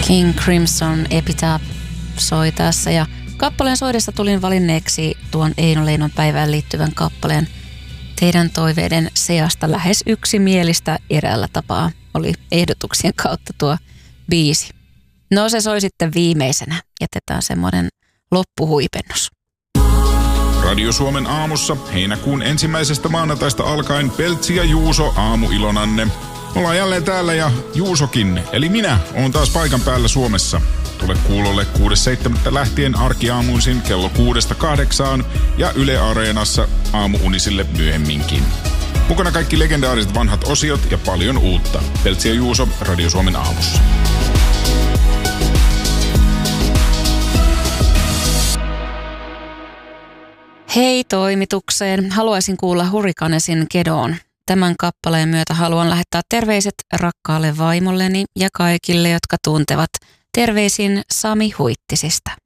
King Crimson Epitaph soi tässä ja kappaleen soidessa tulin valinneeksi tuon Eino Leinon päivään liittyvän kappaleen teidän toiveiden seasta lähes yksimielistä eräällä tapaa oli ehdotuksien kautta tuo biisi. No se soi sitten viimeisenä. Jätetään semmoinen loppuhuipennus. Radio Suomen aamussa heinäkuun 1. maanantaista alkaen Peltsi ja Juuso aamuilonanne. Ollaan jälleen täällä ja Juusokin, eli minä, oon taas paikan päällä Suomessa. Tule kuulolle 6.7. lähtien arkiaamuisin kello 6-8 ja Yle Areenassa aamuunisille myöhemminkin. Mukana kaikki legendaariset vanhat osiot ja paljon uutta. Peltsi ja Juuso Radio Suomen aamussa. Hei toimitukseen. Haluaisin kuulla Hurricanesin Get On. Tämän kappaleen myötä haluan lähettää terveiset rakkaalle vaimolleni ja kaikille, jotka tuntevat. Terveisin Sami Huittisista.